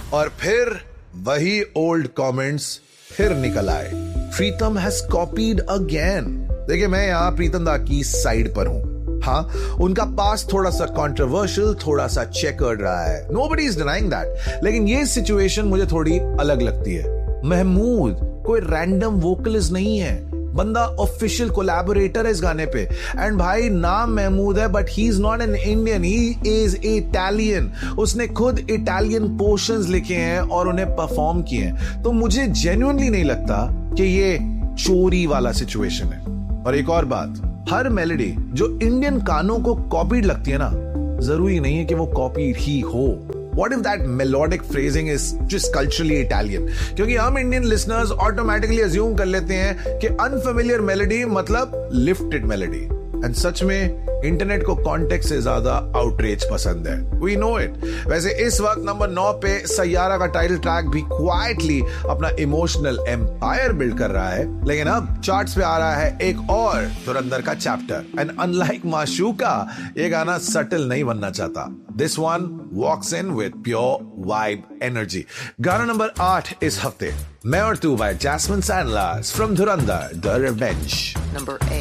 और फिर वही ओल्ड कमेंट्स फिर निकल आए। प्रीतम हैज कॉपीड अगेन। देखिए, मैं यहां प्रीतम दा की साइड पर हूं। हाँ, उनका पास थोड़ा सा कंट्रोवर्शियल, थोड़ा सा चेकर्ड रहा है, नोबडी इज डिनाइंग दैट। लेकिन ये सिचुएशन मुझे थोड़ी अलग लगती है। महमूद कोई रैंडम वोकलिस्ट नहीं है, बंदा ऑफिशियल कोलैबोरेटर है इस गाने पे। एंड भाई, नाम महमूद है but he is not an Indian, he is Italian. उसने खुद इटालियन पोर्शंस लिखे हैं और उन्हें परफॉर्म किए हैं। तो मुझे जेन्युइनली नहीं लगता कि ये चोरी वाला सिचुएशन है। और एक और बात, हर मेलोडी जो इंडियन कानों को कॉपीड लगती है ना, जरूरी नहीं है कि वो कॉपीड ही हो। What if that melodic phrasing is just culturally Italian? क्योंकि हम इंडियन लिसनर्स ऑटोमेटिकली अज्यूम कर लेते हैं कि अनफेमिलियर मेलोडी मतलब लिफ्टेड मेलोडी। एंड सच में इंटरनेट को कॉन्टेक्स्ट से ज्यादा आउटरीच पसंद है। We know it. वैसे इस वक्त नंबर 9 पे सैयारा का टाइटल ट्रैक भी क्वाइटली अपना इमोशनल एम्पायर बिल्ड कर रहा है। लेकिन अब चार्ट्स पे आ रहा है एक और धुरंधर का चैप्टर। एंड अनलाइक माशूका, ये गाना सटल नहीं बनना चाहता। This one walks in with pure vibe energy. गाना नंबर 8 इस हफ्ते, मैं और तू bye jasmine सैंडलर्स from Dhurandhar the revenge. Number 8.